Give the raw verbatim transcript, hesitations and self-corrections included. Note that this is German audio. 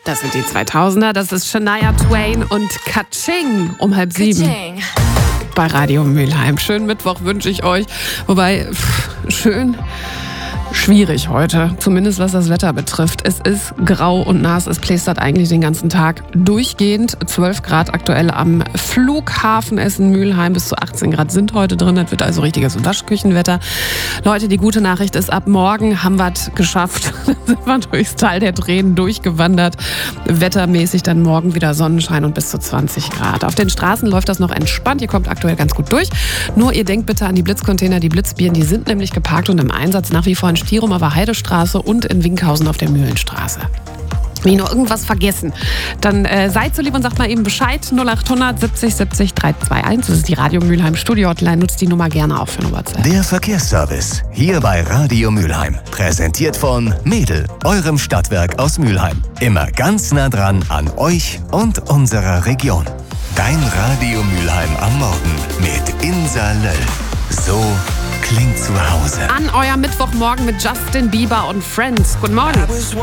Das sind die zweitausender, das ist Shania Twain und Kaching um halb sieben. Kaching. Bei Radio Mülheim. Schönen Mittwoch wünsche ich euch. Wobei, pff, schön schwierig heute, zumindest was das Wetter betrifft. Es ist grau und nass, es plästert eigentlich den ganzen Tag durchgehend. zwölf Grad aktuell am Flughafen Essen-Mülheim, bis zu achtzehn Grad sind heute drin. Das wird also richtiges Waschküchenwetter. Leute, die gute Nachricht ist, ab morgen haben wir es geschafft. Dann sind wir durchs Tal der Tränen durchgewandert. Wettermäßig dann morgen wieder Sonnenschein und bis zu zwanzig Grad. Auf den Straßen läuft das noch entspannt. Ihr kommt aktuell ganz gut durch. Nur ihr denkt bitte an die Blitzcontainer, die Blitzbieren, die sind nämlich geparkt und im Einsatz nach wie vor in Stirum auf der Heidestraße und in Winkhausen auf der Mühlenstraße. Wenn ich noch irgendwas vergessen, dann äh, seid so lieb und sagt mal eben Bescheid. null acht hundert siebzig siebzig dreihundertzweiundzwanzig. Das ist die Radio Mülheim Studio Hotline. Nutzt die Nummer gerne auch für eine WhatsApp. Der Verkehrsservice hier bei Radio Mülheim. Präsentiert von Mädel, eurem Stadtwerk aus Mülheim. Immer ganz nah dran an euch und unserer Region. Dein Radio Mülheim am Morgen mit Insa Löll. So klingt zu Hause. An euer Mittwochmorgen mit Justin Bieber und Friends. Guten Morgen.